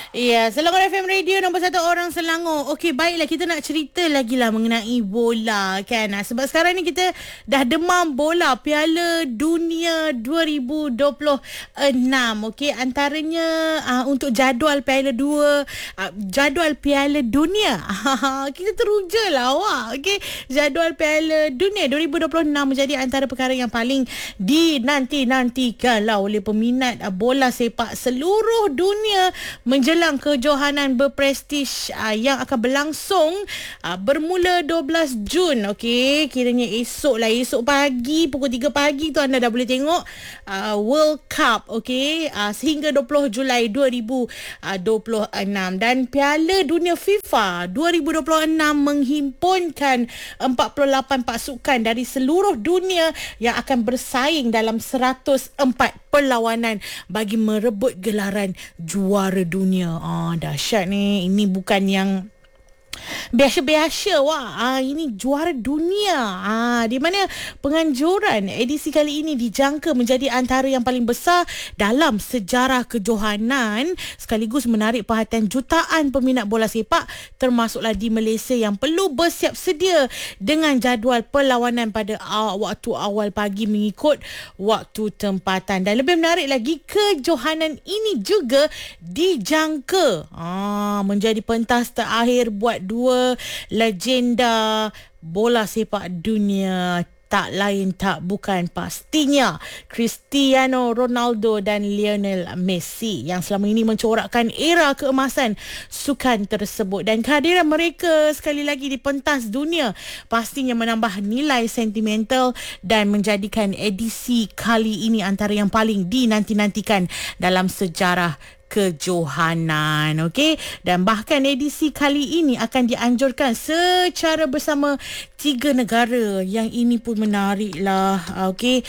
Ya, Selangor FM Radio nombor 1 orang Selangor. Okey, baiklah, kita nak cerita lagi lah mengenai bola kan. Sebab sekarang ni kita dah demam bola Piala Dunia 2026. Okey, antaranya untuk jadual Piala jadual Piala Dunia. Kita teruja lah awak. Okey, jadual Piala Dunia 2026 menjadi antara perkara yang paling dinanti-nantikan lah oleh peminat bola sepak seluruh dunia menjelang kejohanan berprestij yang akan berlangsung bermula 12 Jun. Okey, kiranya esok pagi pukul 3 pagi tu anda dah boleh tengok World Cup, okey, sehingga 20 Julai 2026. Dan Piala Dunia FIFA 2026 menghimpunkan 48 pasukan dari seluruh dunia yang akan bersaing dalam 104 perlawanan bagi merebut gelaran juara dunia. Dahsyat ni. Ini bukan yang biasa-biasa ini juara dunia. Di mana penganjuran edisi kali ini dijangka menjadi antara yang paling besar dalam sejarah kejohanan, sekaligus menarik perhatian jutaan peminat bola sepak termasuklah di Malaysia yang perlu bersiap sedia dengan jadual perlawanan pada waktu awal pagi mengikut waktu tempatan. Dan lebih menarik lagi, kejohanan ini juga dijangka menjadi pentas terakhir buat dua legenda bola sepak dunia, tak lain tak bukan pastinya Cristiano Ronaldo dan Lionel Messi yang selama ini mencorakkan era keemasan sukan tersebut. Dan kehadiran mereka sekali lagi di pentas dunia pastinya menambah nilai sentimental dan menjadikan edisi kali ini antara yang paling dinanti-nantikan dalam sejarah kejohanan. Okey, dan bahkan edisi kali ini akan dianjurkan secara bersama 3 negara. Yang ini pun menarik lah. Okey,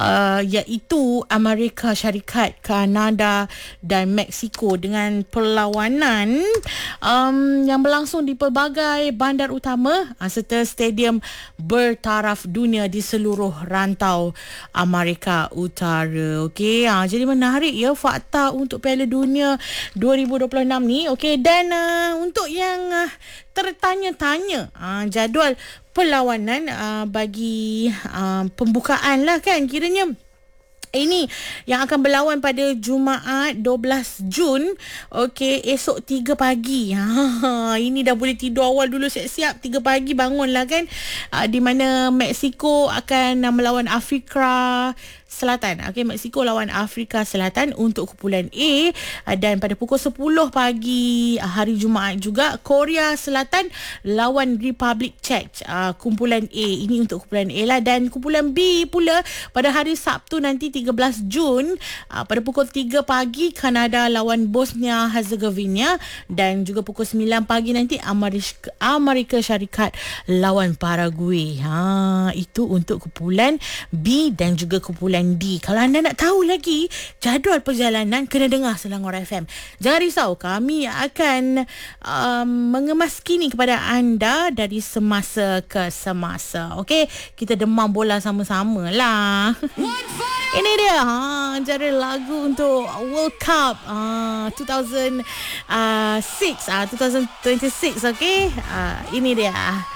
iaitu Amerika Syarikat, Kanada dan Mexico, dengan perlawanan yang berlangsung di pelbagai bandar utama serta stadium bertaraf dunia di seluruh rantau Amerika Utara. Okey, jadi menarik ya fakta untuk Piala Dunia 2026 ni. Okey, dan untuk yang tertanya-tanya jadual perlawanan bagi pembukaan lah kan, kiranya ini yang akan berlawan pada Jumaat 12 Jun. Okey, esok 3 pagi. Ini dah boleh tidur awal dulu, siap-siap 3 pagi bangunlah kan. Di mana Mexico akan melawan Afrika Selatan. Okey, Mexico lawan Afrika Selatan untuk kumpulan A. Dan pada pukul 10 pagi hari Jumaat juga, Korea Selatan lawan Republic Czech, kumpulan A. Ini untuk kumpulan A lah. Dan kumpulan B pula pada hari Sabtu nanti 13 Jun pada pukul 3 pagi, Kanada lawan Bosnia Herzegovina. Dan juga pukul 9 pagi nanti Amerika Syarikat lawan Paraguay. Itu untuk kumpulan B dan juga kumpulan D. Kalau anda nak tahu lagi jadual perjalanan, kena dengar Selangor FM. Jangan risau, kami akan mengemas kini kepada anda dari semasa ke semasa. Okey, kita demam bola sama-sama lah. Ini dia antara lagu untuk World Cup 2026. Okey, ini dia.